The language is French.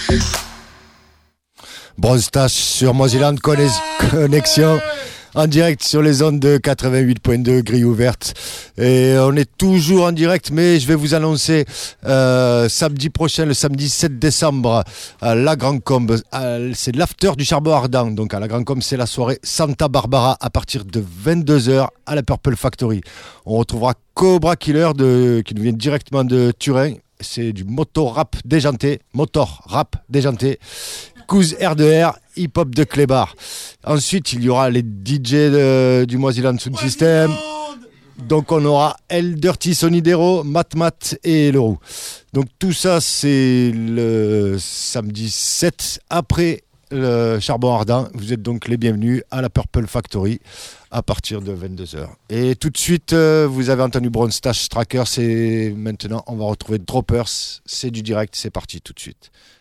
Bronstache sur Moziland Connexion. En direct sur les ondes de 88.2, grille ouverte. Et on est toujours en direct, mais je vais vous annoncer samedi prochain, le samedi 7 décembre, à la Grand Combe. C'est l'after du Charbon Ardent. Donc à la Grand Combe, c'est la soirée Santa Barbara à partir de 22h à la Purple Factory. On retrouvera Cobra Killer qui nous vient directement de Turin. C'est du motor rap déjanté. Couz R2R, hip-hop de Clébar. Ensuite, il y aura les DJ du Moziland Sound System. Donc, on aura El Dirty Sonidero, Mat et Leroux. Donc, tout ça, c'est le samedi 7 après le Charbon Ardent. Vous êtes donc les bienvenus à la Purple Factory à partir de 22h. Et tout de suite, vous avez entendu Bronstache Tracker. C'est maintenant, on va retrouver Droppers. C'est du direct, c'est parti tout de suite.